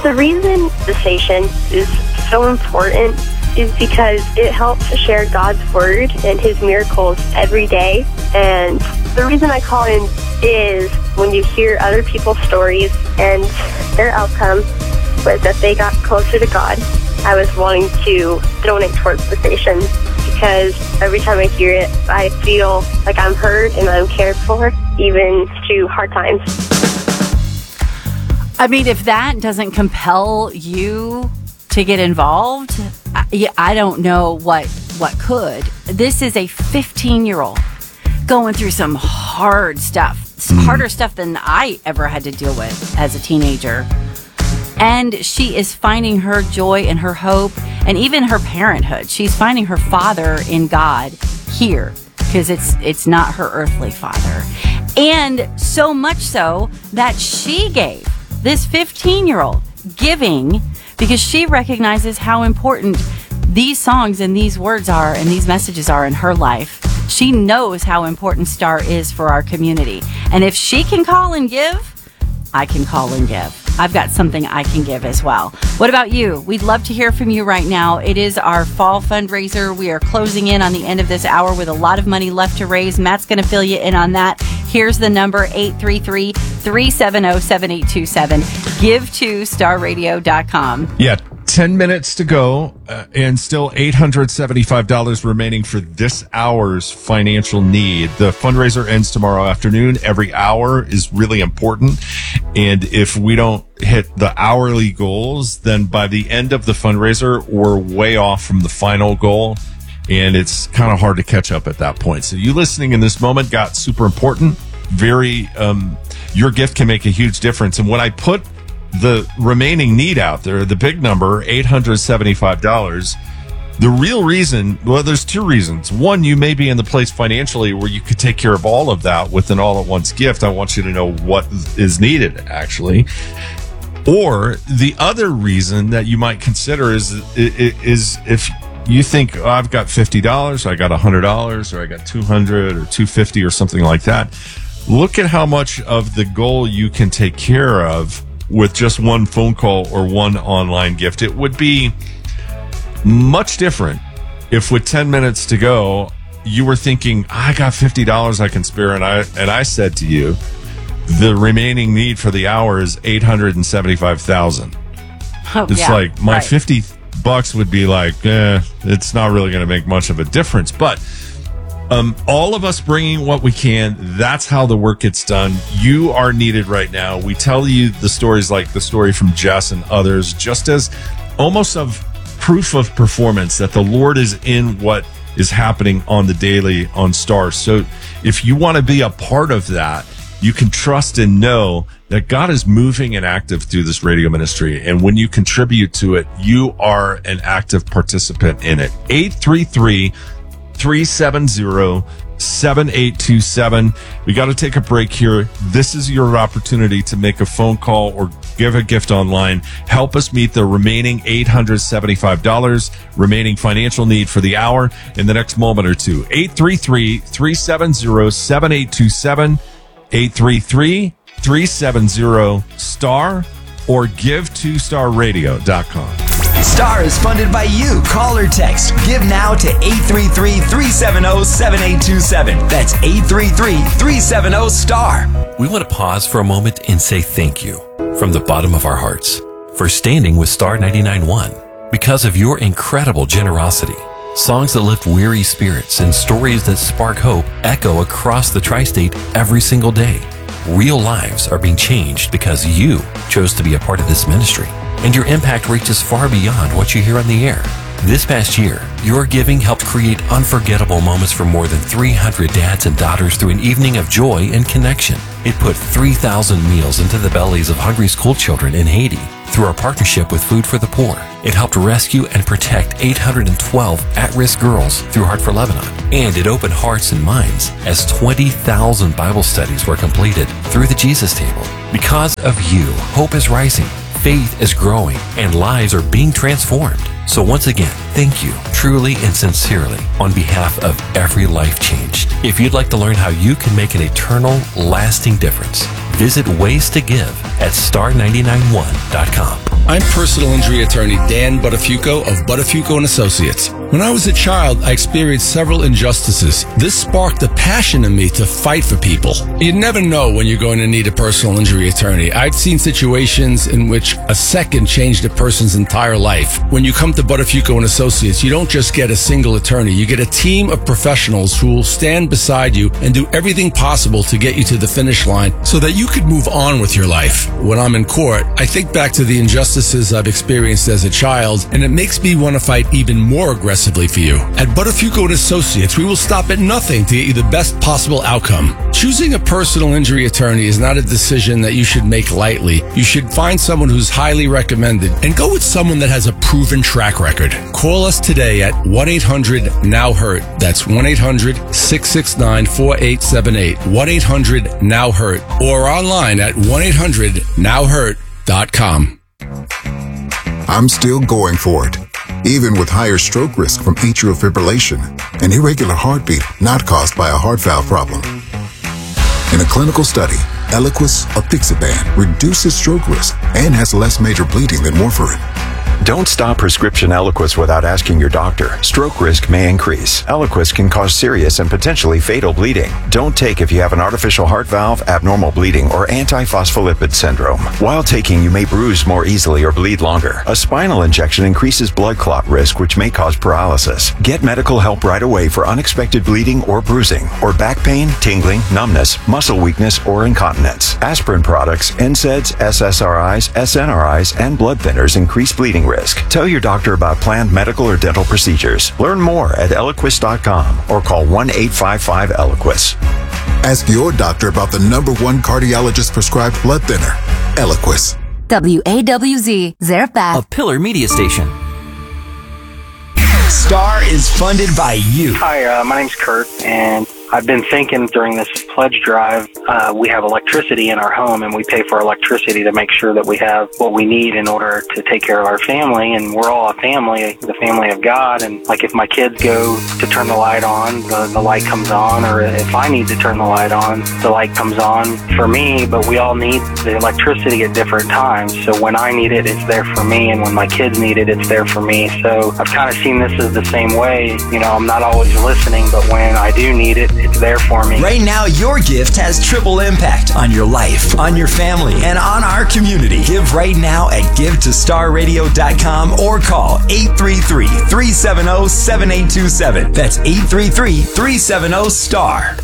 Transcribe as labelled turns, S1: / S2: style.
S1: The reason the station is so important is because it helps to share God's word and his miracles every day. And the reason I call in is when you hear other people's stories and their outcome was that they got closer to God. I was wanting to donate towards the station because every time I hear it, I feel like I'm heard and I'm cared for, even through hard times.
S2: I mean, if that doesn't compel you to get involved, I don't know what could. This is a 15-year-old going through some hard stuff, some harder stuff than I ever had to deal with as a teenager. And she is finding her joy and her hope and even her parenthood. She's finding her father in God here because it's not her earthly father. And so much so that she gave, this 15-year-old, giving because she recognizes how important these songs and these words are and these messages are in her life. She knows how important Star is for our community. And if she can call and give, I can call and give. I've got something I can give as well. What about you? We'd love to hear from you right now. It is our fall fundraiser. We are closing in on the end of this hour with a lot of money left to raise. Matt's going to fill you in on that. Here's the number, 833-370-7827. Give to starradio.com.
S3: Yeah, 10 minutes to go and still $875 remaining for this hour's financial need. The fundraiser ends tomorrow afternoon. Every hour is really important. And if we don't hit the hourly goals, then by the end of the fundraiser, we're way off from the final goal. And it's kind of hard to catch up at that point. So you listening in this moment got super important. Your gift can make a huge difference. And when I put the remaining need out there, the big number, $875, the real reason, well, there's two reasons. One, you may be in the place financially where you could take care of all of that with an all-at-once gift. I want you to know what is needed, actually. Or the other reason that you might consider is if you think, oh, I've got $50, I got $100, or I got $200 or $250 or something like that. Look at how much of the goal you can take care of with just one phone call or one online gift. It would be much different if with 10 minutes to go, you were thinking, I got $50 I can spare. And I said to you, the remaining need for the hour is $875,000. It's like my right. $50 would be like, it's not really going to make much of a difference. But all of us bringing what we can, that's how the work gets done. You are needed right now. We tell you the stories like the story from Jess and others, just as almost of proof of performance that the Lord is in what is happening on the daily on Stars. So if you want to be a part of that, you can trust and know that God is moving and active through this radio ministry. And when you contribute to it, you are an active participant in it. 833-370-7827. We got to take a break here. This is your opportunity to make a phone call or give a gift online. Help us meet the remaining $875 remaining financial need for the hour in the next moment or two. 833-370-7827. 833-370-STAR or give to starradio.com.
S4: Star is funded by you. Call or text. Give now to 833-370-7827. That's 833-370-STAR.
S5: We want to pause for a moment and say thank you from the bottom of our hearts for standing with Star 99.1. Because of your incredible generosity, songs that lift weary spirits and stories that spark hope echo across the tri-state every single day. Real lives are being changed because you chose to be a part of this ministry, and your impact reaches far beyond what you hear on the air. This past year, your giving helped create unforgettable moments for more than 300 dads and daughters through an evening of joy and connection. It put 3,000 meals into the bellies of hungry school children in Haiti through our partnership with Food for the Poor. It helped rescue and protect 812 at-risk girls through Heart for Lebanon. And it opened hearts and minds as 20,000 Bible studies were completed through the Jesus Table. Because of you, hope is rising, faith is growing, and lives are being transformed. So once again, thank you, truly and sincerely, on behalf of every life changed. If you'd like to learn how you can make an eternal, lasting difference, visit Ways to Give at star991.com.
S6: I'm personal injury attorney Dan Buttafuoco of Buttafuoco & Associates. When I was a child, I experienced several injustices. This sparked a passion in me to fight for people. You never know when you're going to need a personal injury attorney. I've seen situations in which a second changed a person's entire life. When you come to Buttafuoco & Associates, you don't just get a single attorney. You get a team of professionals who will stand beside you and do everything possible to get you to the finish line so that you could move on with your life. When I'm in court, I think back to the injustices I've experienced as a child, and it makes me want to fight even more aggressively for you. At Buttafuoco & Associates, we will stop at nothing to get you the best possible outcome. Choosing a personal injury attorney is not a decision that you should make lightly. You should find someone who's highly recommended and go with someone that has a proven track record. Call us today at 1-800-NOW-HURT. That's 1-800-669-4878. 1-800-NOW-HURT. Or online at 1-800-NOW-HURT.com.
S7: I'm still going for it, even with higher stroke risk from atrial fibrillation, an irregular heartbeat not caused by a heart valve problem. In a clinical study, Eliquis apixaban reduces stroke risk and has less major bleeding than warfarin.
S8: Don't stop prescription Eliquis without asking your doctor. Stroke risk may increase. Eliquis can cause serious and potentially fatal bleeding. Don't take if you have an artificial heart valve, abnormal bleeding, or antiphospholipid syndrome. While taking, you may bruise more easily or bleed longer. A spinal injection increases blood clot risk, which may cause paralysis. Get medical help right away for unexpected bleeding or bruising, or back pain, tingling, numbness, muscle weakness, or incontinence. Aspirin products, NSAIDs, SSRIs, SNRIs, and blood thinners increase bleeding risk. Tell your doctor about planned medical or dental procedures. Learn more at Eliquis.com or call 1-855-ELIQUIS.
S7: Ask your doctor about the #1 cardiologist prescribed blood thinner, Eliquis.
S9: WAWZ, Zarephath.
S4: A Pillar Media Station. Star is funded by you.
S10: Hi, my name's Kurt, and I've been thinking during this pledge drive, we have electricity in our home, and we pay for electricity to make sure that we have what we need in order to take care of our family. And we're all a family, the family of God. And like if my kids go to turn the light on, the light comes on, or if I need to turn the light on, the light comes on for me. But we all need the electricity at different times. So when I need it, it's there for me, and when my kids need it, it's there for me. So I've kind of seen this as the same way. You know, I'm not always listening, but when I do need it, it's there for me.
S4: Right now, your gift has triple impact on your life, on your family, and on our community. Give right now at givetostarradio.com or call 833-370-7827. That's 833-370-STAR.